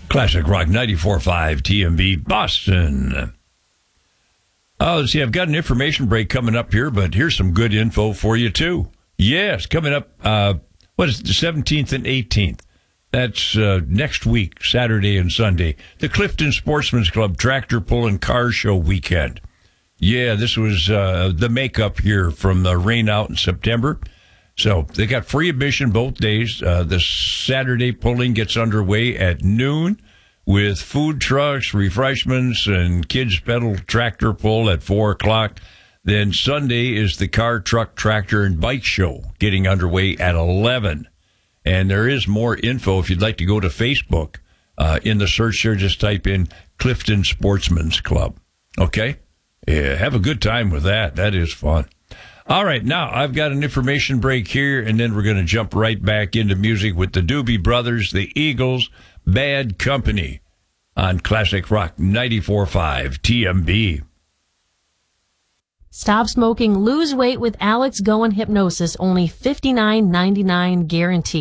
Classic Rock 94.5 TMB Boston. Let's see, I've got an information break coming up here, but here's some good info for you, too. Yes, coming up, the 17th and 18th? That's next week, Saturday and Sunday. The Clifton Sportsman's Club Tractor Pull and Car Show weekend. Yeah, this was the makeup here from the rain out in September. So they got free admission both days. The Saturday pulling gets underway at noon with food trucks, refreshments, and kids pedal tractor pull at 4 o'clock. Then Sunday is the car, truck, tractor, and bike show getting underway at 11. And there is more info if you'd like to go to Facebook. In the search there, just type in Clifton Sportsman's Club. Okay? Yeah, have a good time with that. That is fun. All right, now I've got an information break here, and then we're going to jump right back into music with the Doobie Brothers, the Eagles, Bad Company on Classic Rock 94.5 TMB. Stop smoking, lose weight with Alex Goen Hypnosis, only $59.99 guaranteed.